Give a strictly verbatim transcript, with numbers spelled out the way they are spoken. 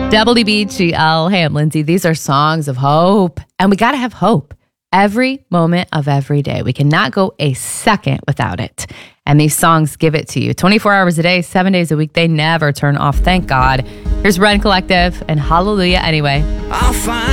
W B G L. Hey, I'm Lindsay. These are songs of hope. And we got to have hope every moment of every day. We cannot go a second without it. And these songs give it to you. twenty-four hours a day, seven days a week. They never turn off. Thank God. Here's Run Collective and Hallelujah Anyway. I'll find